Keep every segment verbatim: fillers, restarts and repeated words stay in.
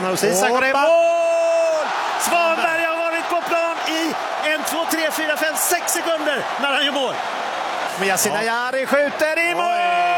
hos Isak och det är mål! Svanberg har varit på plan i en, två, tre, fyra, fem, sex sekunder när han gör mål. Men Yasin Ayari skjuter i mål!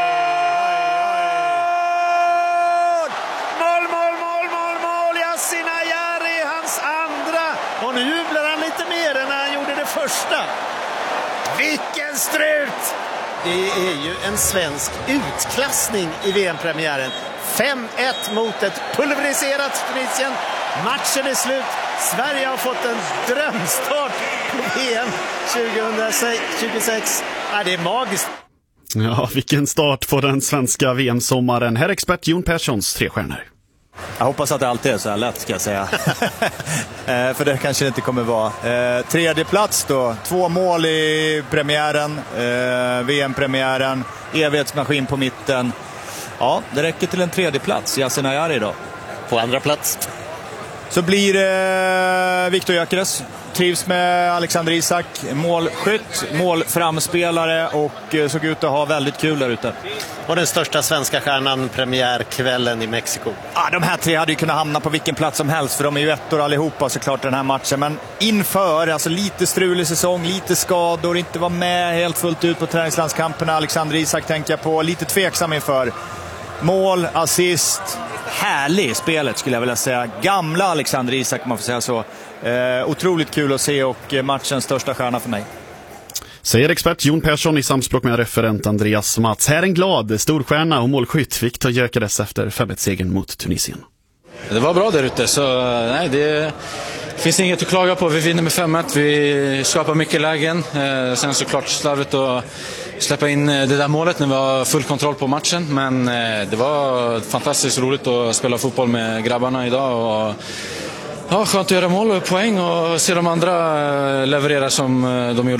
Mål, mål, mål, mål, mål! Yasin Ayari, hans andra. Och nu jublar han lite mer än när han gjorde det första. Vilken strut! Det är ju en svensk utklassning i V M-premiären. fem ett mot ett pulveriserat Tunisien. Matchen är slut. Sverige har fått en drömstart på V M tjugohundratjugosex. Ja, det är magiskt. Ja, vilken start på den svenska V M-sommaren. Herr expert Jon Perssons tre stjärnor. Jag hoppas att det alltid är så här lätt, ska jag säga. eh, för det kanske det inte kommer vara. Eh, tredje plats då. Två mål i premiären. Eh, V M-premiären. Evighetsmaskin på mitten. Ja, det räcker till en tredje plats. Yasin Ayari då. På andra plats så blir det Viktor Gyökeres. Trivs med Alexander Isak. Målskytt, målframspelare och såg ut att ha väldigt kul där ute. Och den största svenska stjärnan premiärkvällen i Mexiko. Ja, de här tre hade ju kunnat hamna på vilken plats som helst, för de är ju ettor allihopa såklart den här matchen. Men inför, alltså lite strulig säsong, lite skador, inte var med helt fullt ut på träningslandskamperna. Alexander Isak tänker jag på, lite tveksam inför. Mål, assist, härlig spelet skulle jag vilja säga. Gamla Alexander Isak, om man får säga så. Eh, otroligt kul att se och matchens största stjärna för mig. Säger expert Jon Persson i samspråk med referent Andreas Mats. Här en glad storstjärna och målskytt Viktor Gyökeres efter fem ett-segern mot Tunisien. Det var bra där ute, så nej, det finns inget att klaga på. Vi vinner med fem ett, vi skapar mycket lägen. Eh, sen såklart slarvigt att släppa in det där målet när vi har full kontroll på matchen. Men eh, det var fantastiskt roligt att spela fotboll med grabbarna idag. Och ja, skönt att göra mål och poäng och se de andra leverera som de gjorde.